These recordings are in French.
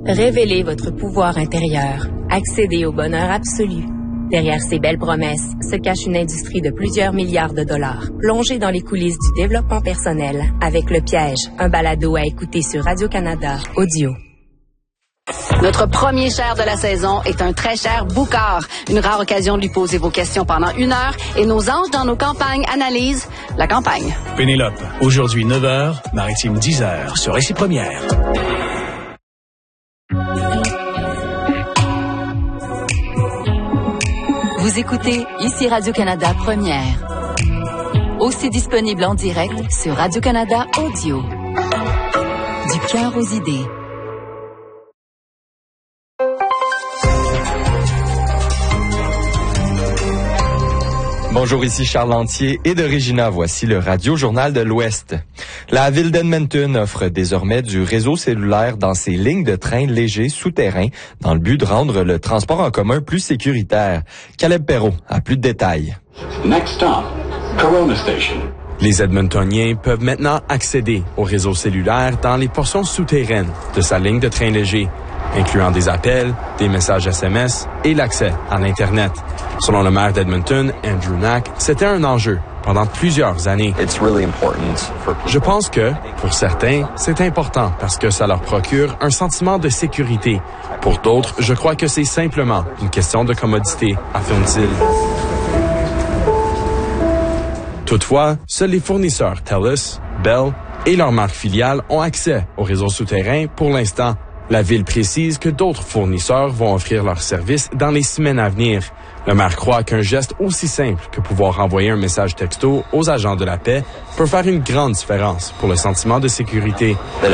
Révélez votre pouvoir intérieur. Accédez au bonheur absolu. Derrière ces belles promesses se cache une industrie de plusieurs milliards de dollars. Plongez dans les coulisses du développement personnel avec Le Piège, un balado à écouter sur Radio-Canada Audio. Notre premier cher de la saison est un très cher Boucard. Une rare occasion de lui poser vos questions pendant 1 heure et nos anges dans nos campagnes analysent la campagne. Pénélope, aujourd'hui 9h, Maritime 10h sur Récit Première. Vous écoutez ici Radio-Canada Première. Aussi disponible en direct sur Radio-Canada Audio. Du cœur aux idées. Bonjour, ici Charles Lantier et de Regina. Voici le Radio-Journal de l'Ouest. La ville d'Edmonton offre désormais du réseau cellulaire dans ses lignes de trains légers souterrains dans le but de rendre le transport en commun plus sécuritaire. Caleb Perrault a plus de détails. Next stop, Corona Station. Les Edmontoniens peuvent maintenant accéder au réseau cellulaire dans les portions souterraines de sa ligne de train léger, incluant des appels, des messages SMS et l'accès à l'Internet. Selon le maire d'Edmonton, Andrew Knack, c'était un enjeu pendant plusieurs années. Je pense que, pour certains, c'est important parce que ça leur procure un sentiment de sécurité. Pour d'autres, je crois que c'est simplement une question de commodité, affirme-t-il. Toutefois, seuls les fournisseurs TELUS, Bell et leurs marques filiales ont accès au réseau souterrain pour l'instant. La ville précise que d'autres fournisseurs vont offrir leurs services dans les semaines à venir. Le maire croit qu'un geste aussi simple que pouvoir envoyer un message texto aux agents de la paix peut faire une grande différence pour le sentiment de sécurité.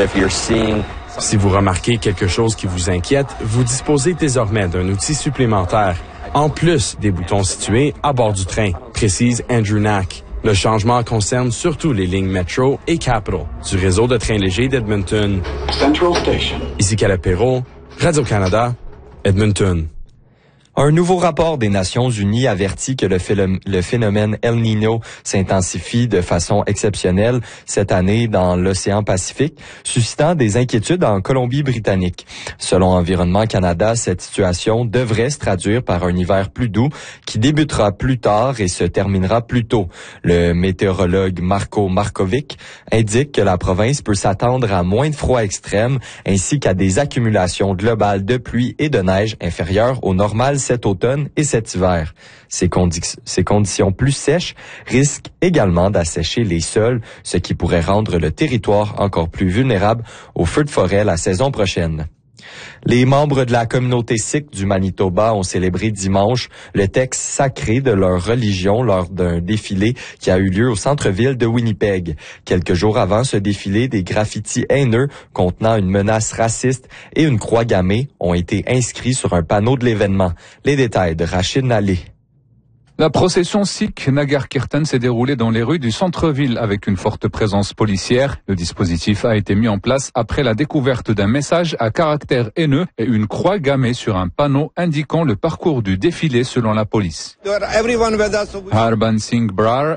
Si vous remarquez quelque chose qui vous inquiète, vous disposez désormais d'un outil supplémentaire, en plus des boutons situés à bord du train, précise Andrew Knack. Le changement concerne surtout les lignes Metro et Capital du réseau de trains légers d'Edmonton. Central Station. Ici Caleb Perrault, Radio-Canada, Edmonton. Un nouveau rapport des Nations Unies avertit que le phénomène El Niño s'intensifie de façon exceptionnelle cette année dans l'océan Pacifique, suscitant des inquiétudes en Colombie-Britannique. Selon Environnement Canada, cette situation devrait se traduire par un hiver plus doux qui débutera plus tard et se terminera plus tôt. Le météorologue Marko Markovic indique que la province peut s'attendre à moins de froid extrême ainsi qu'à des accumulations globales de pluie et de neige inférieures au normal cet automne et cet hiver. Ces conditions plus sèches risquent également d'assécher les sols, ce qui pourrait rendre le territoire encore plus vulnérable aux feux de forêt la saison prochaine. Les membres de la communauté sikh du Manitoba ont célébré dimanche le texte sacré de leur religion lors d'un défilé qui a eu lieu au centre-ville de Winnipeg. Quelques jours avant ce défilé, des graffitis haineux contenant une menace raciste et une croix gammée ont été inscrits sur un panneau de l'événement. Les détails de Rachid Nalé. La procession sikh Nagar Kirtan s'est déroulée dans les rues du centre-ville avec une forte présence policière. Le dispositif a été mis en place après la découverte d'un message à caractère haineux et une croix gammée sur un panneau indiquant le parcours du défilé selon la police. Harban Singh Brar,